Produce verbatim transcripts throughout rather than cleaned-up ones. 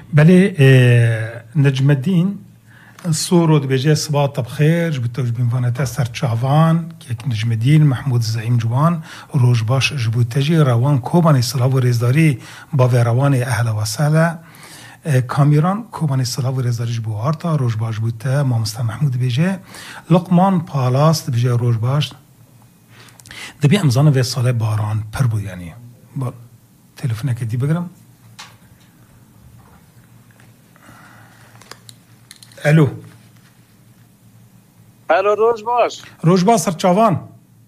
بله نجم الدين الصورة بيجي صباط بخير جبتوش بنفانتا سرچاوان كيك نجم الدين محمود الزعيم جوان روج باش جبوتجي روان كوباني صلاة و رزداري باوي رواني أهلا وسهلا كاميران كوباني صلاة و رزداري جبو هارتا روج باش بوتا مامستا محمود بيجي لقمان بالاست بيجي روج باش دبي امزانه في صلاة باران پر بود يعني با تلفونك دي بگرم الو الو روز باش روز باش سرچاوان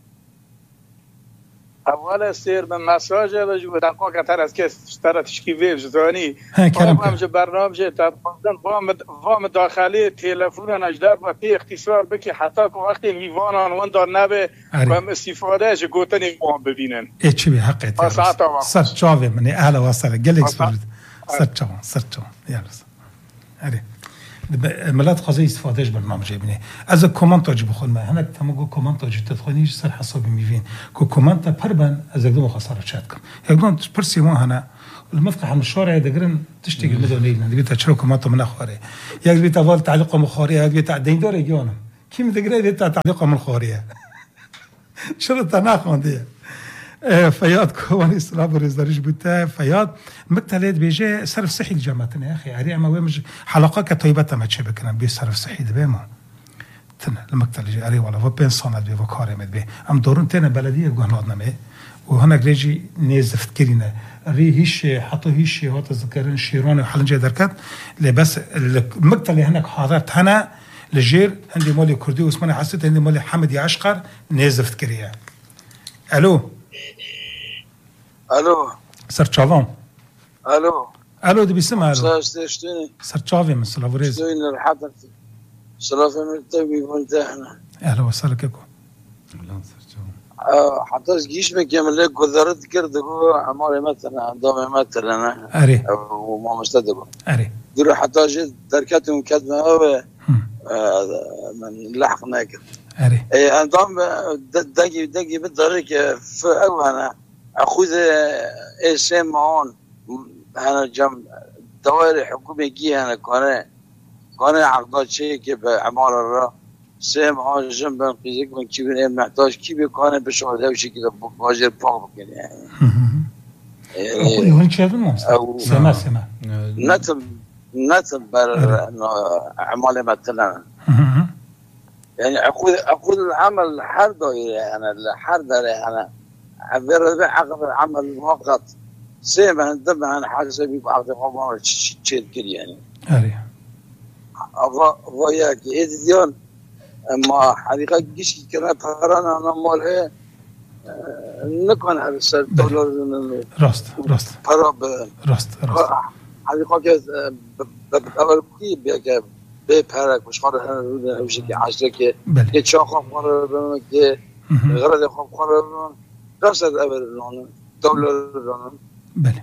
اول سیر من مساج جو دقیقا کتر از که اشترا تشکیوی جزانی هم جو برنامه تطبیقاً وام داخلی تلفون نجدر و پی اختصار بکی حتی که وقتی لیوان آن دار نبه و هم استفاده جو گوتنی وام ببینن ای چی به حقیقت سرچاوی منی اهل و سر گلک سرد سرچاوان سرچاوان یارس اره ملات خازي استفادهش برنامج ببینه از کامنت اج بخون ما هناك تمگو کامنت اج تدخونیش سر حسابی میوین کو کامنت پربن از اقدم خساره چات کم یقدم پرسی ما هنا المفتح من الشارع دغرن تشتغل مدونيل اللي بيتا تشرو كامنت من اخوري يا بيت اول تعليق مخاري يا بيت دين دور يجون كيم دغري بيت تعليق من خاريه شنو تناخون دي فياض كون إسلام ورزداريش بوتا فياض مكتلات بيجي صرف صحي لجامعتنا يا أخي عريا ما ويمج حلقة كطيبة ما تشبه كنا بيصرف صحي دبيما تنا المكتل جي عريا ولا وبين صناد بي وكاري مد بي أم دورن تنا بلدية قهنا مي وهنا جريجي نيزف كرينا ري هيش حطوا هيش هات ذكرين شيران وحلنجة دركات لبس المكتل اللي هناك حاضرت هنا لجير عندي مولي كردي واسمعني حسيت عندي مولي حمد يعشقر نيزف كريا ألو الو سرچاوان الو الو دبي سمع الو سرچاوان سرچاوي من سلاوريز شتوين الحضر سلافه من طبي وانت احنا اهلا وسهلا كيكو اه حتى جيش مكمل لك قدرت كردو عماري مثلا عندهم مثلا انا اري وما مستدبر اري ديروا حتى جد دركاتهم كدمه هو من لحقنا كده اري اي عندهم دقي دقي بالطريق في انا اخذ اسم هون انا جم دوائر حكومي جي انا كان كان عقدات شيء كيف عمارة الرا سهم هون جنب قيزك من كيف محتاج كيف كان بشغل ده وشي كده باجر باق يعني يعني هون شايف المنصب سما سما نتم نتم بر انه عمالة مثلا يعني اخذ اخذ العمل حرده يعني الحرده انا عبر بعقد العمل مؤقت سيما ندم عن حاجه بعقد عمر تشيل كل يعني اري ابغى وياك اذن اما حقيقه جيش كنا قرانا انا مال نكون على السر دولار راست راست قرب راست راست حقيقه كذا اول كي بيك بپرک مشخار همیشه که عشقه که که چاق خواهر بمون که غرض خواهر بمون راسد اول رانم دولار رانم بله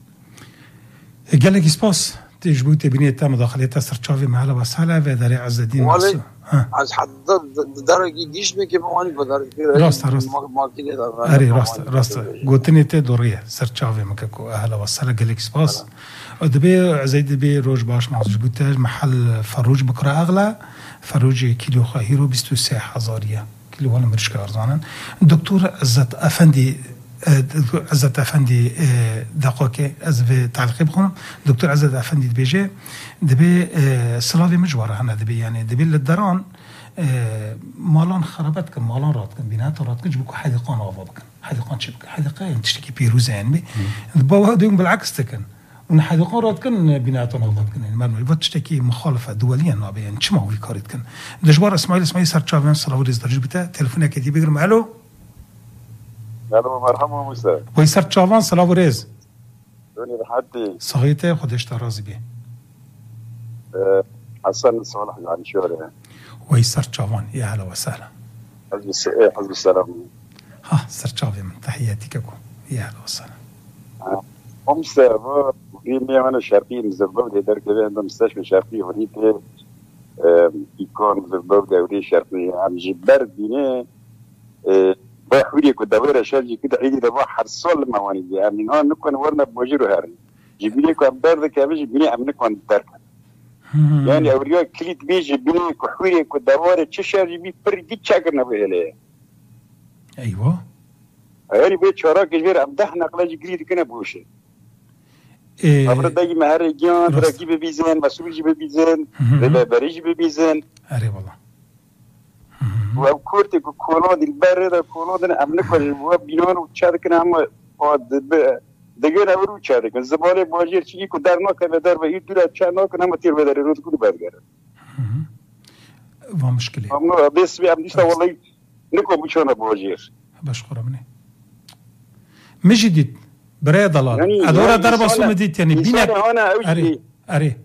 قالك سباس تجبوتي بنية مداخلة سرچاوي معلا وسهلا و داري عز الدين والله از حد درجه گیش میگه موانی بدار راست راست اري راست راست قوتني تي دوريه سرچاوي مككو اهلا وسهلا قالك سباس دبي زيد دبي روج باش مع جبوتاج محل فروج بكره اغلى فروج كيلو خيرو بيستو سه هزاريه كيلو ولا مرشك ارزانن دكتور عزت افندي عزت افندي دقيقه از في تعليق بخونم دكتور عزت افندي دبيجي دبي سلاوي مجوره هنا دبي يعني دبي للدران مالان خربت كان مالان رات كان بينات رات كان جبكو حديقان افضل كان حديقان شبكه حديقه تشتكي بيروزه يعني بابا دوم بالعكس تكن ونحديقان رات كان بيناتنا افضل كان يعني ما تشتكي مخالفه دوليا نوع يعني شما هو كارت كان دجوار اسماعيل اسماعيل سرچاوين سلاوريز درج بتا تليفونك كي بيغرم الو الو مرحبا موسى ويسر تشافان سلاوريز دوني بحدي صحيته خدش ترازي بيه أه حسن صالح يعني شوري ويسر تشافان يا هلا وسهلا حزب السلام حزب السلام ها سر تشافي من تحياتك لكم يا هلا وسهلا موسى في مية انا شرقي مزبوط يقدر كده عندهم مستشفى شرقي وليت يكون مزبوط دوري شرقي عم جبر دينه بحوري كدوره شاجي كده عيدي دبا حرصل مواني يعني هون نكون ورنا بوجرو هاري جبيني كم درد كابج جبيني أمنك وان درد يعني أوريو كليت بيج جبيني كحوري كدوار تششر جبي برجي تشاكرنا بهله أيوة يعني بيت شراك غير أمدحنا قلاج جريد كنا بوشه أفرض دايما مهرجان تركيب بيزن مسؤول جيب بيزن بريج بيزن أري والله وكورتي كولون البرد كولون أمنك وبينون وتشارك كنا هم دقيقة أورو تشارك الزبالة بواجير شيء كدارنا كبدار ويدور تشارنا كنا متير بدار رود كل بدار ما مشكلة أمنا بس بيعمل والله نكو بيشونا بواجير بشكر مني مجدد بري ضلال يعني أدورا يعني درب صمديت يعني بينك أنا أري أري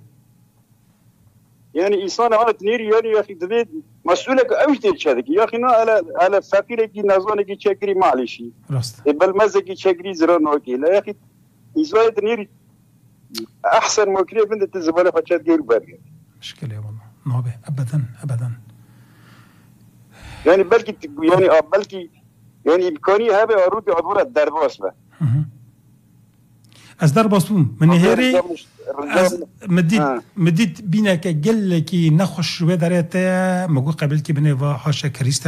يعني إنسان أنا تنير يعني يا أخي دبيت مسؤولك أوجد شادك يا أخي نا على على فقيرك نازونك شكري معلش راست بل مزك شكري زران وكي لا يا أخي إنسان تنير أحسن مكري بنت تزبالة فتشات غير بارجة مشكلة والله نوبة أبدا أبدا يعني بلكي يعني آه بلكي يعني إمكاني هذا أرود أدور الدرب أصلا از در باسون من هری از مدید مدید بینه که گل کی نخوش و درته مگو قبل کی بنه و هاش کریست